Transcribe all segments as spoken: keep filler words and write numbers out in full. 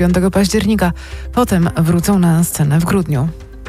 piątego października. Potem wrócą na scenę w grudniu.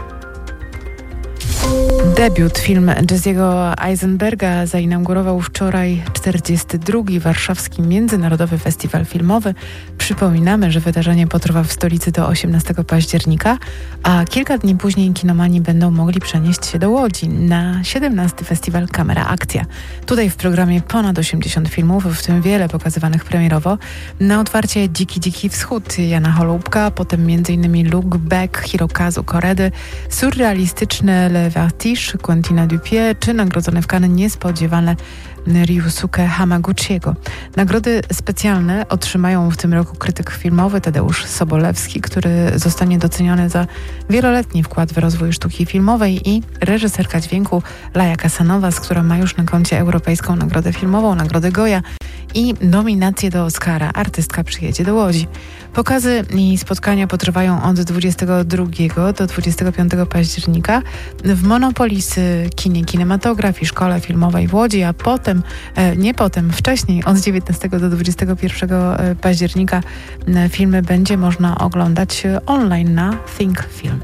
Debiut film Jesse'ego Eisenberga zainaugurował wczoraj czterdziesty drugi Warszawski Międzynarodowy Festiwal Filmowy. Przypominamy, że wydarzenie potrwa w stolicy do osiemnastego października, a kilka dni później kinomani będą mogli przenieść się do Łodzi na siedemnasty Festiwal Kamera Akcja. Tutaj w programie ponad osiemdziesiąt filmów, w tym wiele pokazywanych premierowo. Na otwarcie Dziki Dziki Wschód Jana Holubka, potem m.in. Look Back Hirokazu Koredy, surrealistyczne Le Vertige Quentina Dupieux czy nagrodzone w Cannes niespodziewane Ryusuke Hamaguchiego. Nagrody specjalne otrzymają w tym roku krytyk filmowy Tadeusz Sobolewski, który zostanie doceniony za wieloletni wkład w rozwój sztuki filmowej, i reżyserka dźwięku Laja Kasanowas, która ma już na koncie Europejską Nagrodę Filmową, Nagrodę Goya i nominację do Oscara. Artystka przyjedzie do Łodzi. Pokazy i spotkania potrwają od dwudziestego drugiego do dwudziestego piątego października w Monopolis Kinie Kinematograf i Szkole Filmowej w Łodzi, a potem, nie potem, wcześniej od dziewiętnastego do dwudziestego pierwszego października filmy będzie można oglądać online na Think Film.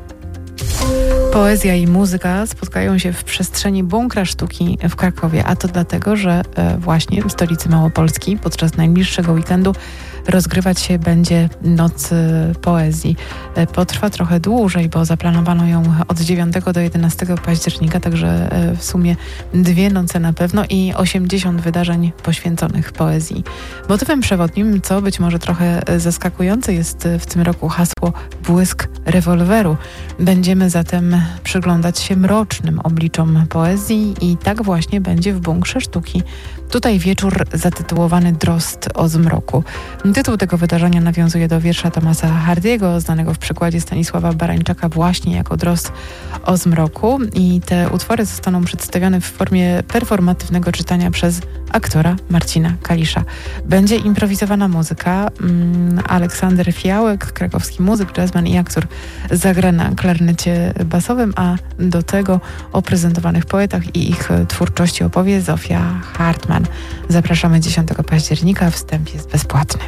Poezja i muzyka spotkają się w przestrzeni Bunkra Sztuki w Krakowie, a to dlatego, że właśnie w stolicy Małopolski podczas najbliższego weekendu rozgrywać się będzie Noc Poezji. Potrwa trochę dłużej, bo zaplanowano ją od dziewiątego do jedenastego października, także w sumie dwie noce na pewno i osiemdziesiąt wydarzeń poświęconych poezji. Motywem przewodnim, co być może trochę zaskakujące, jest w tym roku hasło Błysk rewolweru. Będziemy zatem przyglądać się mrocznym obliczom poezji i tak właśnie będzie w Bunkrze Sztuki. Tutaj wieczór zatytułowany Drozd o zmroku. Tytuł tego wydarzenia nawiązuje do wiersza Thomasa Hardiego, znanego w przekładzie Stanisława Barańczaka właśnie jako Drozd o zmroku, i te utwory zostaną przedstawione w formie performatywnego czytania przez aktora Marcina Kalisza. Będzie improwizowana muzyka. Aleksander Fiałek, krakowski muzyk, jazzman i aktor, zagra na klarnecie basowym, a do tego o prezentowanych poetach i ich twórczości opowie Zofia Hartman. Zapraszamy dziesiątego października, wstęp jest bezpłatny.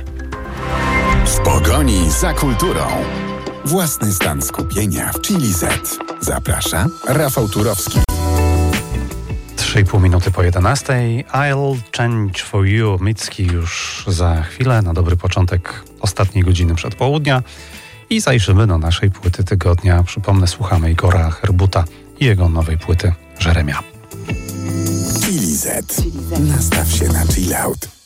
W pogoni za kulturą. Własny stan skupienia w Chili Z. Zaprasza Rafał Turowski. trzy i pół minuty po jedenastej. I'll change for you. Micki już za chwilę, na dobry początek ostatniej godziny przedpołudnia. I zajrzymy do naszej płyty tygodnia. Przypomnę, słuchamy Igora Herbuta i jego nowej płyty Jeremia. Chili Z. Nastaw się na chill out.